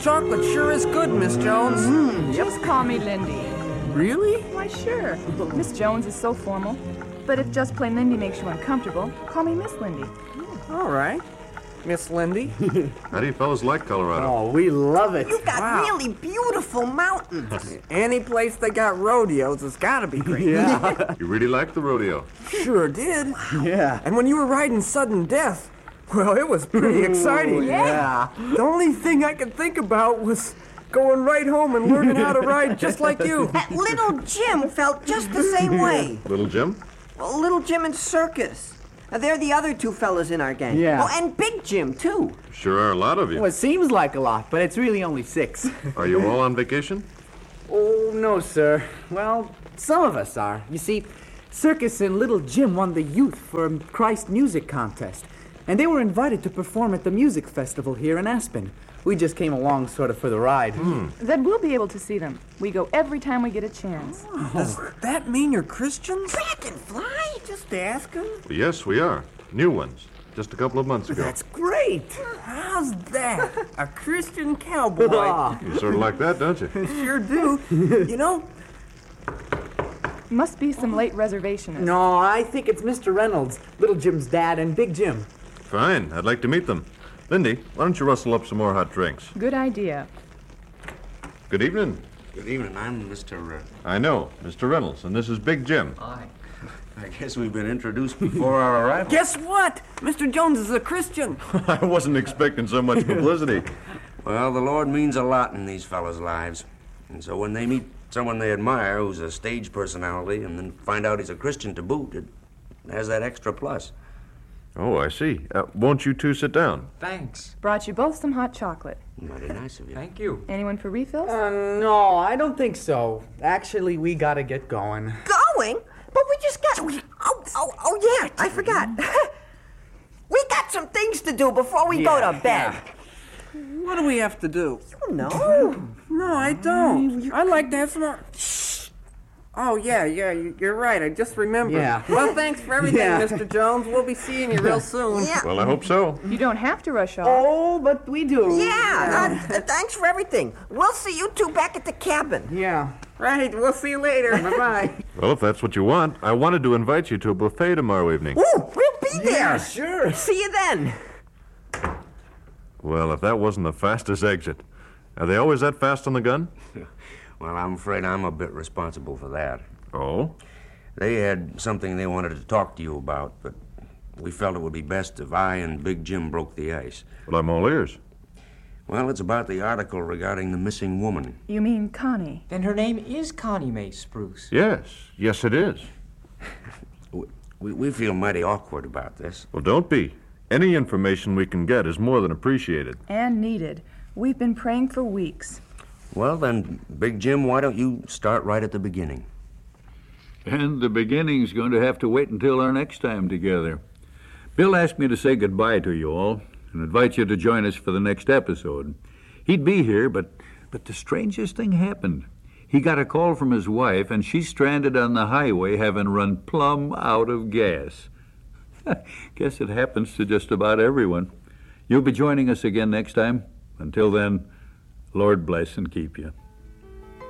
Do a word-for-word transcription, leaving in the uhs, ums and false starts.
chocolate sure is good, Miss Jones. Mm, just call me Lindy. Really? Why, sure. Miss Jones is so formal. But if just plain Lindy makes you uncomfortable, call me Miss Lindy. All right. Miss Lindy. How do you fellas like Colorado? Oh, we love it. You've got Wow. really beautiful mountains. Any place they got rodeos has got to be great. Yeah. You really like the rodeo? Sure did. Yeah. And when you were riding Sudden Death, well, it was pretty exciting. Yeah. The only thing I could think about was going right home and learning how to ride just like you. That little Jim felt just the same way. Little Jim? Well, little Jim and Circus. Uh, they're the other two fellas in our gang. Yeah. Oh, and Big Jim, too. Sure are a lot of you. Well, it seems like a lot, but it's really only six. Are you all on vacation? Oh, no, sir. Well, some of us are. You see, Circus and Little Jim won the Youth for Christ Music Contest, and they were invited to perform at the music festival here in Aspen. We just came along sort of for the ride. Hmm. Then we'll be able to see them. We go every time we get a chance. Does that mean you're Christians? Dragonfly? Just asking. Yes, we are. New ones. Just a couple of months ago. That's great. How's that? A Christian cowboy. You sort of like that, don't you? Sure do. You know, Must be some late reservationists. No, I think it's Mister Reynolds, Little Jim's dad, and Big Jim. Fine. I'd like to meet them. Lindy, why don't you rustle up some more hot drinks? Good idea. Good evening. Good evening. I'm Mister Uh, I know, Mister Reynolds, and this is Big Jim. I. I guess we've been introduced before our arrival. guess what? Mister Jones is a Christian. I wasn't expecting so much publicity. Well, the Lord means a lot in these fellas' lives. And so when they meet someone they admire who's a stage personality and then find out he's a Christian to boot, it has that extra plus. Oh, I see. Uh, won't you two sit down? Thanks. Brought you both some hot chocolate. Mighty nice of you. Thank you. Anyone for refills? Uh, no, I don't think so. Actually, we gotta get going. Going? But we just got... Oh, oh, oh, yeah, I forgot. We got some things to do before we go to bed. What do we have to do? You know. No, I don't. I'd like to have some more... Oh, yeah, yeah, you- you're right. I just remembered. Yeah. Well, thanks for everything, Yeah. Mister Jones. We'll be seeing you real soon. Yeah. Well, I hope so. You don't have to rush off. Oh, but we do. Yeah, uh, thanks for everything. We'll see you two back at the cabin. Yeah. Right, we'll see you later. Bye-bye. Well, if that's what you want, I wanted to invite you to a buffet tomorrow evening. Ooh, we'll be there. Yeah, sure. See you then. Well, if that wasn't the fastest exit. Are they always that fast on the gun? Well, I'm afraid I'm a bit responsible for that. Oh? They had something they wanted to talk to you about, but we felt it would be best if I and Big Jim broke the ice. Well, I'm all ears. Well, it's about the article regarding the missing woman. You mean Connie? Then her name is Connie Mae Spruce. Yes, yes it is. We, we, we feel mighty awkward about this. Well, don't be. Any information we can get is more than appreciated. And needed. We've been praying for weeks. Well, then, Big Jim, why don't you start right at the beginning? And the beginning's going to have to wait until our next time together. Bill asked me to say goodbye to you all and invite you to join us for the next episode. He'd be here, but but the strangest thing happened. He got a call from his wife, and she's stranded on the highway having run plumb out of gas. Guess it happens to just about everyone. You'll be joining us again next time. Until then, Lord bless and keep you.